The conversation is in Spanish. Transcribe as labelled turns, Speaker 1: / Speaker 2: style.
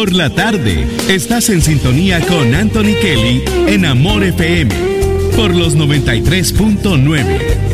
Speaker 1: por la tarde. Estás en sintonía con Anthony Kelly en Amor FM por los 93.9.